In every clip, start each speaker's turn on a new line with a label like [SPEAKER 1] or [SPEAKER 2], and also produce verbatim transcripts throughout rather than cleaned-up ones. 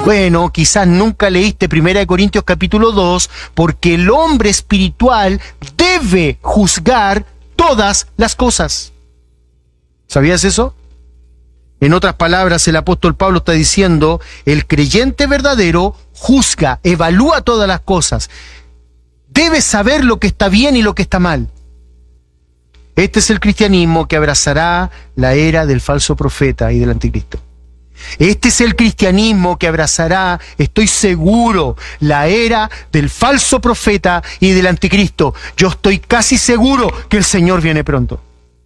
[SPEAKER 1] Bueno, quizás nunca leíste Primera de Corintios capítulo dos, porque el hombre espiritual debe juzgar todas las cosas. ¿Sabías eso? En otras palabras, el apóstol Pablo está diciendo, el creyente verdadero juzga, evalúa todas las cosas. Debe saber lo que está bien y lo que está mal. Este es el cristianismo que abrazará la era del falso profeta y del anticristo. Este es el cristianismo que abrazará, estoy seguro, la era del falso profeta y del anticristo. Yo estoy casi seguro que el Señor viene pronto.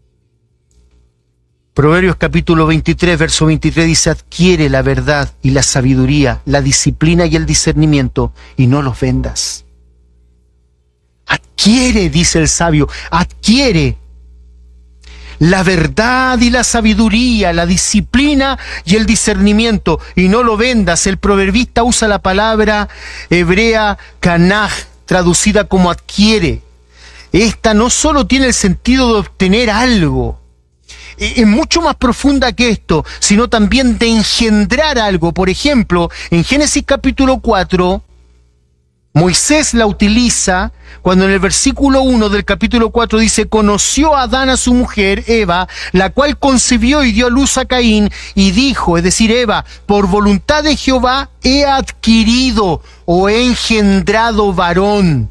[SPEAKER 1] Proverbios capítulo veintitrés, verso veintitrés dice, adquiere la verdad y la sabiduría, la disciplina y el discernimiento, y no los vendas. Adquiere, dice el sabio, adquiere la verdad y la sabiduría, la disciplina y el discernimiento, y no lo vendas. El proverbista usa la palabra hebrea kanaj, traducida como adquiere. Esta no solo tiene el sentido de obtener algo, es mucho más profunda que esto, sino también de engendrar algo. Por ejemplo, en Génesis capítulo cuatro, Moisés la utiliza cuando en el versículo uno del capítulo cuatro dice, conoció a Adán a su mujer, Eva, la cual concibió y dio a luz a Caín, y dijo, es decir, Eva, por voluntad de Jehová he adquirido o he engendrado varón.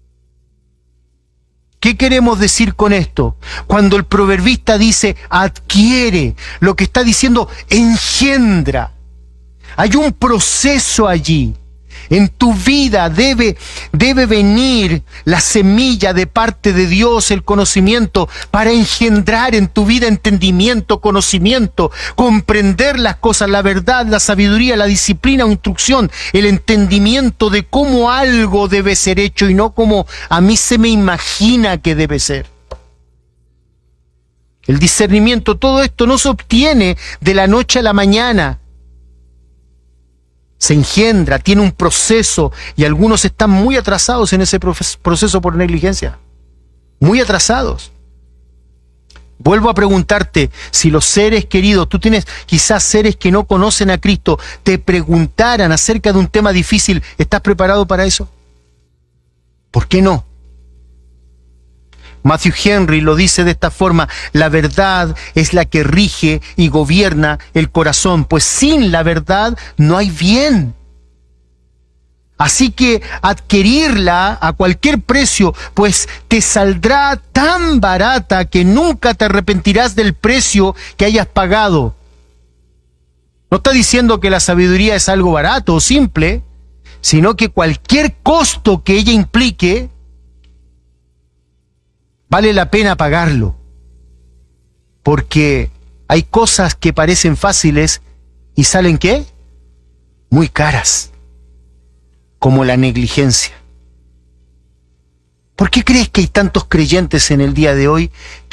[SPEAKER 1] ¿Qué queremos decir con esto? Cuando el proverbista dice adquiere, lo que está diciendo engendra. Hay un proceso allí. En tu vida debe, debe venir la semilla de parte de Dios, el conocimiento, para engendrar en tu vida entendimiento, conocimiento, comprender las cosas, la verdad, la sabiduría, la disciplina o instrucción, el entendimiento de cómo algo debe ser hecho y no como a mí se me imagina que debe ser. El discernimiento, todo esto no se obtiene de la noche a la mañana. Se engendra, tiene un proceso, y algunos están muy atrasados en ese proceso por negligencia. Muy atrasados. Vuelvo a preguntarte, si los seres queridos, tú tienes quizás seres que no conocen a Cristo, te preguntaran acerca de un tema difícil, ¿estás preparado para eso? ¿Por qué no? Matthew Henry lo dice de esta forma, la verdad es la que rige y gobierna el corazón, pues sin la verdad no hay bien. Así que adquirirla a cualquier precio, pues te saldrá tan barata que nunca te arrepentirás del precio que hayas pagado. No está diciendo que la sabiduría es algo barato o simple, sino que cualquier costo que ella implique, vale la pena pagarlo, porque hay cosas que parecen fáciles y salen ¿qué? Muy caras, como la negligencia. ¿Por qué crees que hay tantos creyentes en el día de hoy